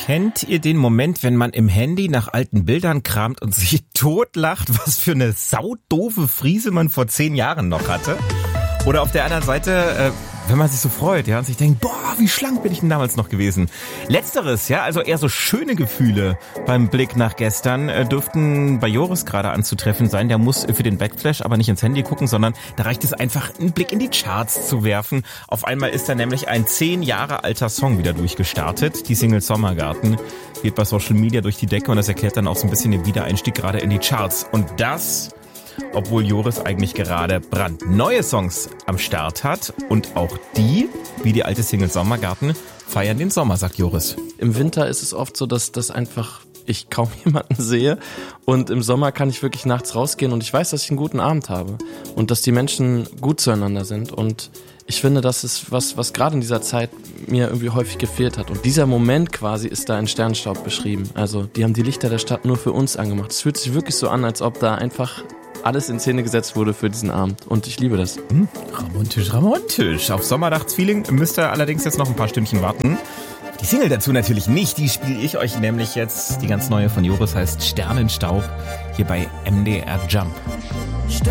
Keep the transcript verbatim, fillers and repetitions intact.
Kennt ihr den Moment, wenn man im Handy nach alten Bildern kramt und sich totlacht, was für eine saudoofe Frise man vor zehn Jahren noch hatte? Oder auf der anderen Seite, äh, wenn man sich so freut, ja, und sich denkt, boah, wie schlank bin ich denn damals noch gewesen? Letzteres, ja, also eher so schöne Gefühle beim Blick nach gestern äh, dürften bei Joris gerade anzutreffen sein. Der muss für den Backflash aber nicht ins Handy gucken, sondern da reicht es einfach, einen Blick in die Charts zu werfen. Auf einmal ist da nämlich ein zehn Jahre alter Song wieder durchgestartet. Die Single Sommergarten geht bei Social Media durch die Decke und das erklärt dann auch so ein bisschen den Wiedereinstieg gerade in die Charts. Und das, obwohl Joris eigentlich gerade brandneue Songs am Start hat und auch die, wie die alte Single Sommergarten, feiern den Sommer, sagt Joris. Im Winter ist es oft so, dass das einfach ich kaum jemanden sehe und im Sommer kann ich wirklich nachts rausgehen und ich weiß, dass ich einen guten Abend habe und dass die Menschen gut zueinander sind und ich finde, das ist was, was gerade in dieser Zeit mir irgendwie häufig gefehlt hat. Und dieser Moment quasi ist da in Sternstaub beschrieben. Also die haben die Lichter der Stadt nur für uns angemacht. Es fühlt sich wirklich so an, als ob da einfach alles in Szene gesetzt wurde für diesen Abend. Und ich liebe das. Hm, romantisch, romantisch. Auf Sommernachtsfeeling müsst ihr allerdings jetzt noch ein paar Stündchen warten. Die Single dazu natürlich nicht. Die spiele ich euch nämlich jetzt. Die ganz neue von Joris heißt Sternenstaub. Hier bei M D R Jump.